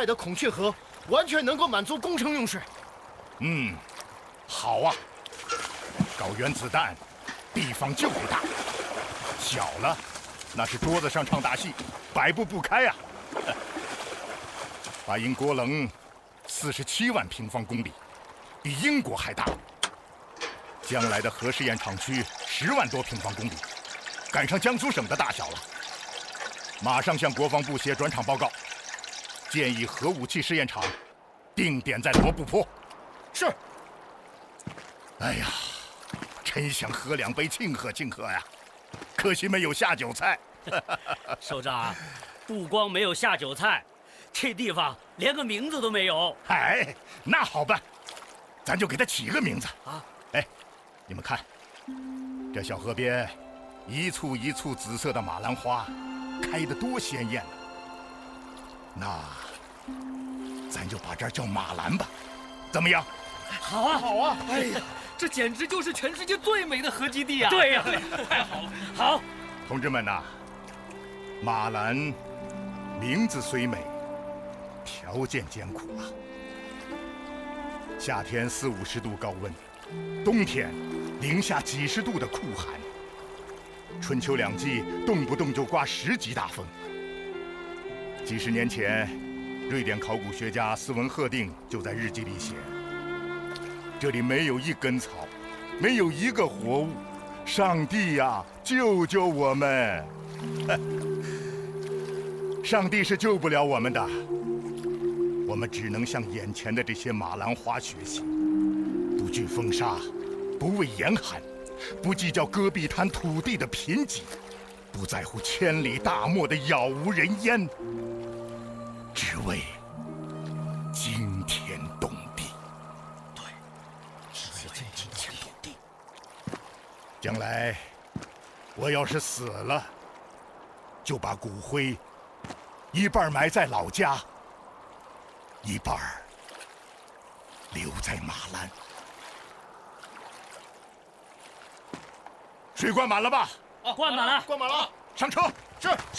的孔雀河完全能够满足工程用水。 好啊！搞原子弹，地方就得大，小了，那是桌子上唱大戏，摆布不开啊！巴音郭棱47万平方公里，比英国还大。将来的核试验场区10万多平方公里，赶上江苏省的大小了。马上向国防部写转场报告，建议核武器试验场定点在罗布泊。 是。 哎呀，真想喝2杯庆贺庆贺呀！可惜没有下酒菜。 首长，不光没有下酒菜，这地方连个名字都没有。 哎，那好办，咱就给它起个名字啊！ 哎，你们看，这小河边，一簇一簇紫色的马兰花，开得多鲜艳啊！那咱就把这儿叫马兰吧，怎么样？ 好啊， 好啊！ 哎呀，这简直就是全世界最美的核基地啊！ 对呀，太好了！好， 同志们呐，马兰名字虽美，条件艰苦啊。夏天40-50度高温，冬天零下几十度的酷寒，春秋两季动不动就刮10级大风。几十年前，瑞典考古学家斯文赫定就在日记里写：这里没有一根草，没有一个活物，上帝呀，救救我们！上帝是救不了我们的，我们只能向眼前的这些马兰花学习，不惧风沙，不畏严寒，不计较戈壁滩土地的贫瘠，不在乎千里大漠的杳无人烟，只为惊天动地。 对，只为惊天动地。 将来我要是死了，就把骨灰一半埋在老家，一半留在马兰。水灌满了吧？ 灌满了， 灌满了， 上车。 是。